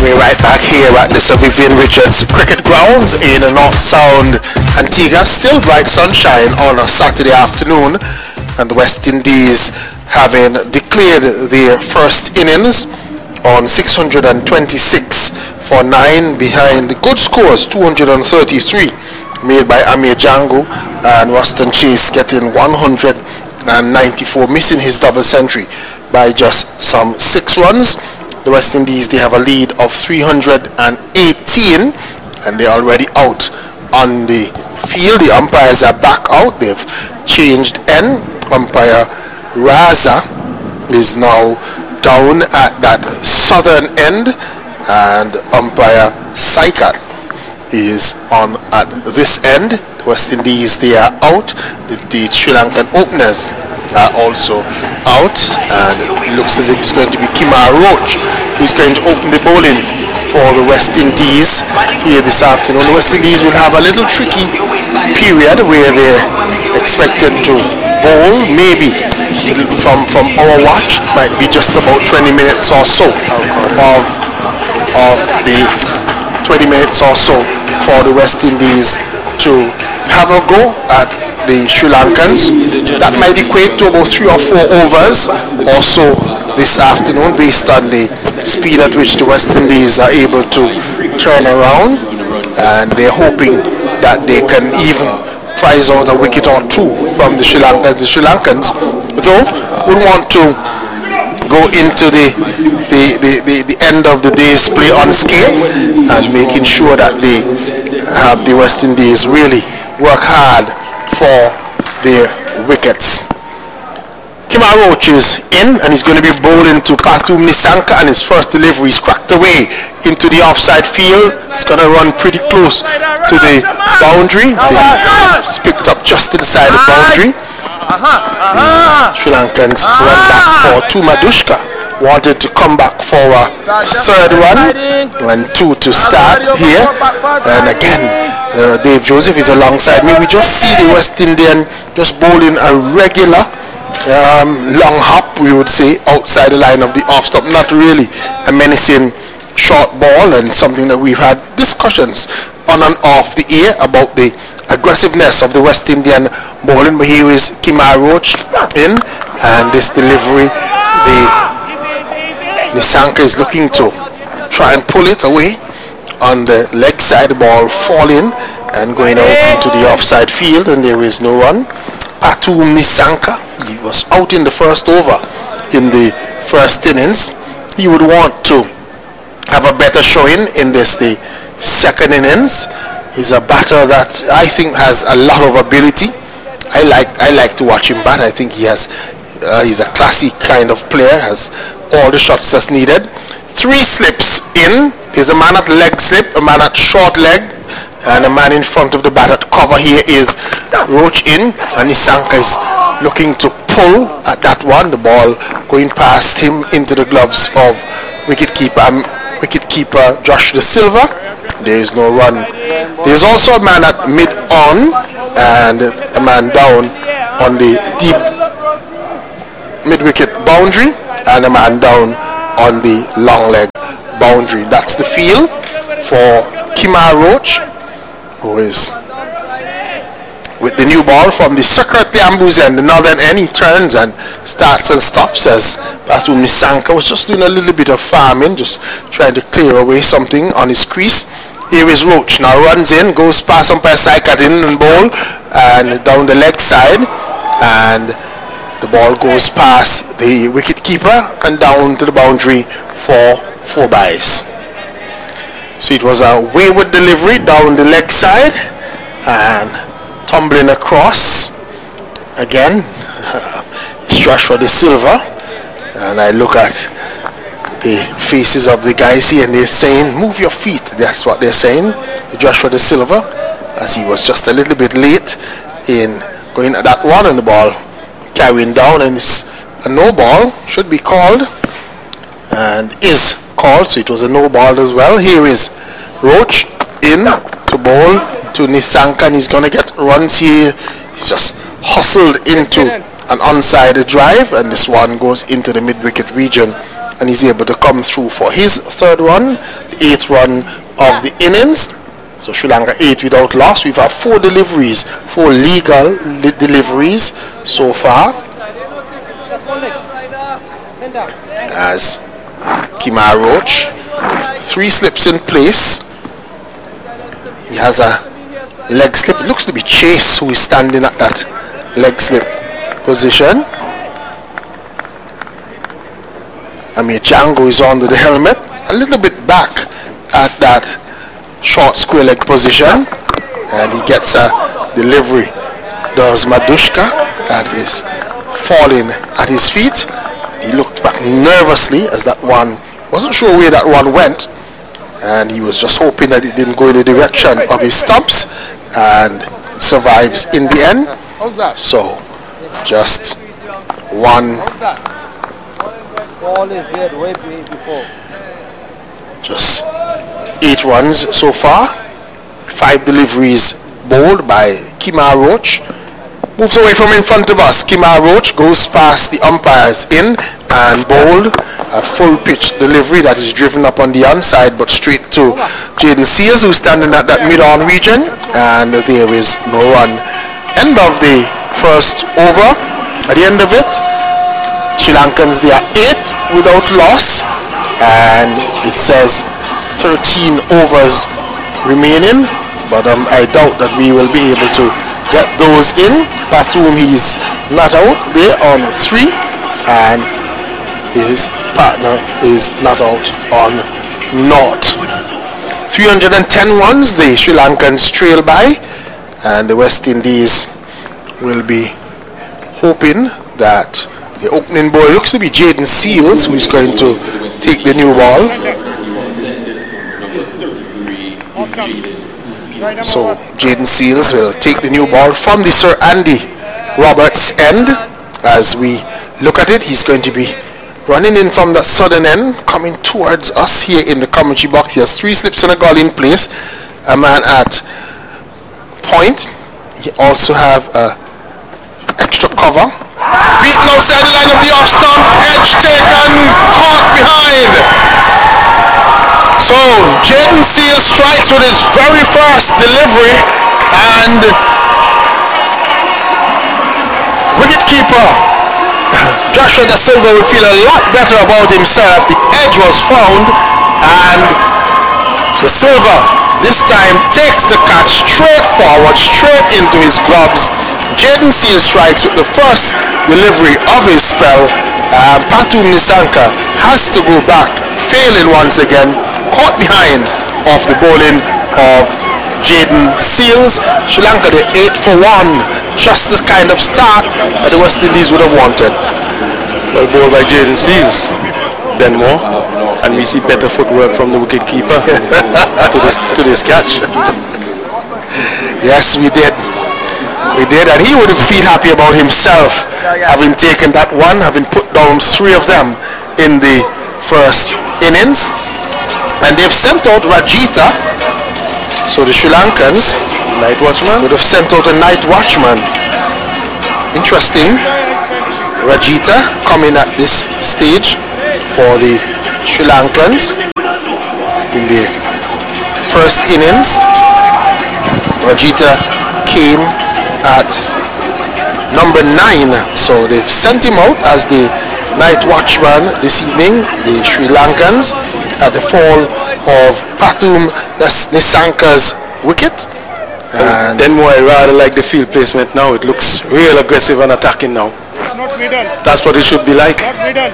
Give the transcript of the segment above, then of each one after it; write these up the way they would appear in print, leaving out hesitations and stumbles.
We're right back here at the Sir Vivian Richards Cricket Grounds in North Sound, Antigua. Still bright sunshine on a Saturday afternoon, and the West Indies having declared their first innings on 626 for 9 behind good scores, 233 made by Amir Django and Ruston Chase getting 194, missing his double century by just some 6 runs. The West Indies, they have a lead of 318 and they're already out on the field. The umpires are back out. They've changed end. Umpire Raza is now down at that southern end, and umpire Saikat is on at this end. The West Indies, they are out. The Sri Lankan openers are also out, and it looks as if it's going to be Kemar Roach who's going to open the bowling for the West Indies here this afternoon. The West Indies will have a little tricky period where they're expected to bowl, maybe from our watch, might be just about 20 minutes or so of the 20 minutes or so for the West Indies to have a go at the Sri Lankans. That might equate to about 3 or 4 overs or so this afternoon, based on the speed at which the West Indies are able to turn around, and they're hoping that they can even prize out a wicket or 2 from the Sri Lankans. The Sri Lankans, though, would want to go into the end of the day's play unscathed, and making sure that they have the West Indies really work hard for their wickets. Kemar Roach is in, and he's going to be bowling to Pathum Nissanka, and his first delivery is cracked away into the offside field. It's going to run pretty close to the boundary. It's picked up just inside the boundary. The Sri Lankans run back for 2. Madushka wanted to come back for a third run, and 2 to start here. And again, Dave Joseph is alongside me. We just see the West Indian just bowling a regular long hop, we would say, outside the line of the off stop. Not really a menacing short ball, and something that we've had discussions on and off the air about the aggressiveness of the West Indian bowling. But here is Kemar Roach in, and this delivery, Nissanka is looking to try and pull it away on the leg side. The ball falling and going out into the offside field, and there is no run. Pathum Nissanka, he was out in the first over in the first innings. He would want to have a better showing in this, the second innings. He's a batter that I think has a lot of ability. I like to watch him bat. I think he has he's a classy kind of player, has all the shots that's needed. 3 slips in. There's a man at leg slip, a man at short leg, and a man in front of the bat at cover. Here is Roach in, and Nissanka is looking to pull at that one. The ball going past him into the gloves of wicketkeeper Josh De Silva. There is no run. There's also a man at mid-on and a man down on the deep mid-wicket boundary, and a man down on the long leg boundary. That's the field for Kemar Roach, who is with the new ball from the Secretary Ambu's end, the northern end. He turns and starts and stops as Pathum Nissanka was just doing a little bit of farming, just trying to clear away something on his crease. Here is Roach, now runs in, goes past umpire Saikat in and bowl, and down the leg side, and the ball goes past the wicketkeeper and down to the boundary for 4 byes. So it was a wayward delivery down the leg side and tumbling across again. It's Joshua De Silva, and I look at the faces of the guys here, and they're saying, "Move your feet." That's what they're saying, Joshua De Silva, as he was just a little bit late in going at that one, and the ball carrying down, and it's a no ball, should be called, and is called, so it was a no ball as well. Here is Roach in to bowl to Nissanka, and he's going to get runs here. He's just hustled into an onside drive, and this one goes into the mid-wicket region and he's able to come through for his third run, the 8th run of the innings. So Sri Lanka 8 without loss. We've had 4 deliveries, 4 legal deliveries so far. As Kemar Roach, 3 slips in place. He has a leg slip. It looks to be Chase who is standing at that leg slip position. Amir Django is under the helmet, a little bit back at that short square leg position, and he gets a delivery. Does Madushka, that is falling at his feet. He looked back nervously as that one, wasn't sure where that one went, and he was just hoping that it didn't go in the direction of his stumps, and it survives in the end. So just one. Ball is there way before. Just 8 runs so far. 5 deliveries bowled by Kemar Roach. Moves away from in front of us. Kemar Roach goes past the umpires in and bowled a full pitch delivery that is driven up on the onside but straight to Jayden Seales, who's standing at that mid-on region, and there is no run. End of the first over. At the end of it, Sri Lankans, they are 8 without loss, and it says 13 overs remaining, but I doubt that we will be able to get those in. Pathum, he's not out there on 3, and his partner is not out on 0. 310 runs the Sri Lankans trail by, and the West Indies will be hoping that the opening ball looks to be Jayden Seales, who is going to take the new ball. So Jayden Seales will take the new ball from the Sir Andy Roberts end. As we look at it, he's going to be running in from that southern end, coming towards us here in the commentary box. He has 3 slips and a goal in place. A man at point. He also have a extra cover. Beaten outside the line of the off stump, edge taken, caught behind. So Jayden Seales strikes with his very first delivery, and wicketkeeper Joshua Da Silva will feel a lot better about himself. The edge was found, and Da Silva this time takes the catch straight forward, straight into his gloves. Jayden Seales strikes with the first delivery of his spell. Pathum Nissanka has to go back, failing once again, caught behind off the bowling of Jayden Seales. Sri Lanka, the 8 for 1, just the kind of start that the West Indies would have wanted. Well bowled by Jayden Seales, then more, and we see better footwork from the wicket keeper to this catch. Yes, we did. We did, and he would feel happy about himself having taken that one, having put down 3 of them in the first innings. And they've sent out Rajitha, so the Sri Lankans Night watchman would have sent out a night watchman. Interesting. Rajitha coming at this stage for the Sri Lankans in the first innings. Rajitha came at number 9, so they've sent him out as the night watchman this evening, the Sri Lankans, at the fall of Pathum Nissanka's wicket. And then more, I rather like the field placement now. It looks real aggressive and attacking now. That's what it should be like.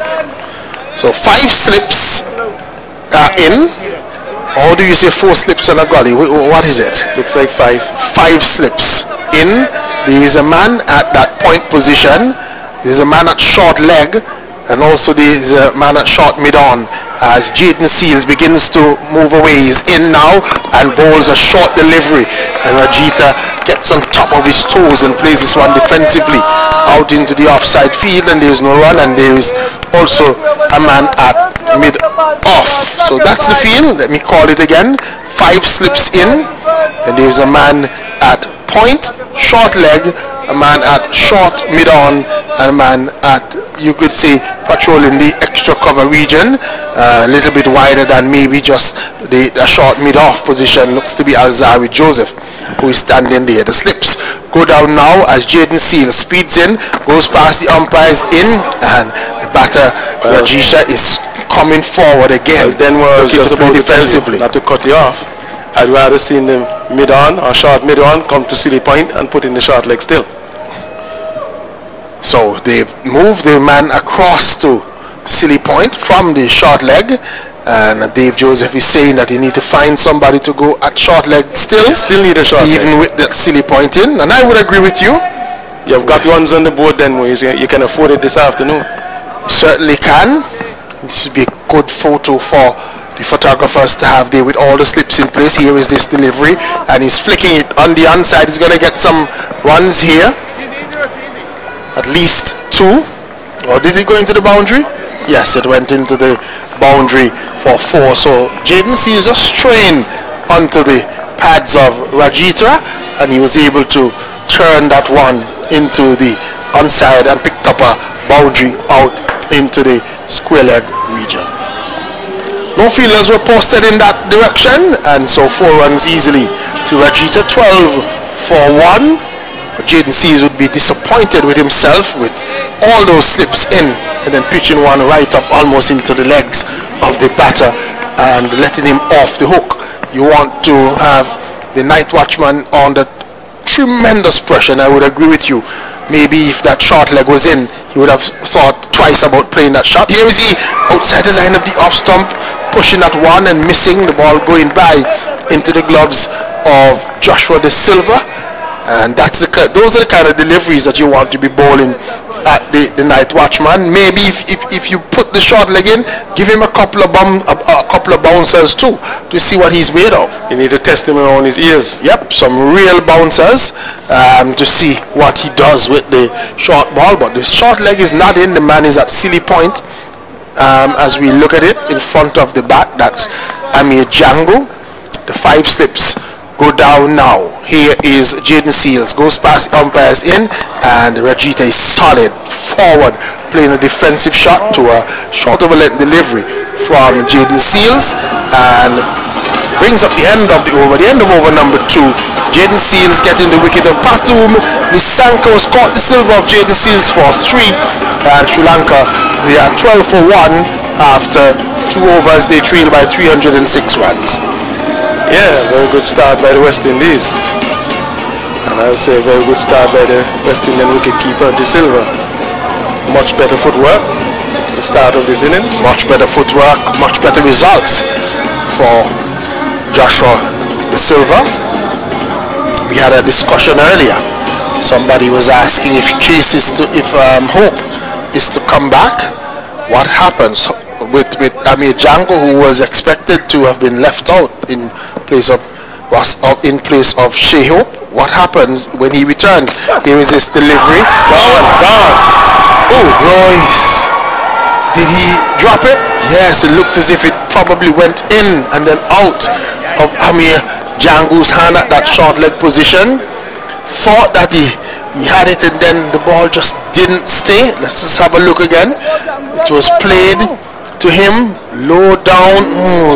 So 5 slips are in. Or do you say 4 slips and a gully? What is it? Looks like 5. 5 slips in. There is a man at that point position. There's a man at short leg, and also there's a man at short mid-on. As Jayden Seales begins to move away, he's in now and bowls a short delivery, and Rajitha gets on top of his toes and plays this one defensively out into the offside field, and there's no run, and there is also a man at mid-off. So that's the field. Let me call it again. 5 slips in, and there's a man at point, short leg, a man at short mid-on, and a man at, you could say, patrolling the extra cover region, a little bit wider than maybe just the short mid-off position. Looks to be Alzari Joseph who is standing there. The slips go down now as Jaden Seal speeds in, goes past the umpires in, and the batter Rajisha is coming forward again. Then we're just about defensively. Not to cut you off, I'd rather see them mid-on or short mid-on come to Silly Point and put in the short leg still. So they've moved the man across to Silly Point from the short leg, and Dave Joseph is saying that you need to find somebody to go at short leg still. You still need a short even leg. with that Silly Point in, and I would agree with you. You've got runs on the board then, Moise. You can afford it this afternoon. Certainly can. This would be a good photo for the photographers to have there with all the slips in place. Here is this delivery, and he's flicking it on the onside. He's going to get some runs here. At least 2. Or did it go into the boundary? Yes, it went into the boundary for 4. So Jaden Seals just straying onto the pads of Rajitra, and he was able to turn that one into the onside and picked up a boundary out into the square leg region. No fielders were posted in that direction, and so 4 runs easily to Rajitra. 12 for 1. But Jaden Seals would be disappointed with himself with all those slips in and then pitching one right up almost into the legs of the batter and letting him off the hook. You want to have the night watchman under tremendous pressure, and I would agree with you. Maybe if that short leg was in, he would have thought twice about playing that shot. Here is he outside the line of the off stump, pushing that one and missing, the ball going by into the gloves of Joshua De Silva. And those are the kind of deliveries that you want to be bowling at the night watchman. Maybe if you put the short leg in, give him a couple of bouncers too to see what he's made of. You need to test him around his ears. Yep, some real bouncers to see what he does with the short ball. But the short leg is not in. The man is at Silly Point. As we look at it in front of the bat, that's Amir Django. The 5 slips go down now. Here is Jaden Seals, goes past umpires in, and Rajita is solid forward, playing a defensive shot to a short of a length delivery from Jaden Seals, and brings up the end of the over number 2. Jaden Seals getting the wicket of Pathum. Nisanko has caught the silver of Jaden Seals for 3, and Sri Lanka, they are 12 for 1 after 2 overs. They trail by 306 runs. Yeah, very good start by the West Indies. And I'll say a very good start by the West Indian wicketkeeper, De Silva. Much better footwork at the start of this innings. Much better footwork, much better results for Joshua De Silva. We had a discussion earlier. Somebody was asking if Hope is to come back, what happens with Amir Django, who was expected to have been left out in place of Shea Hope. What happens when he returns? Here is this delivery. Gone. Oh, Royce. Did he drop it? Yes, it looked as if it probably went in and then out of Amir Django's hand at that short leg position. Thought that he had it, and then the ball just didn't stay. Let's just have a look again. It was played to him low down.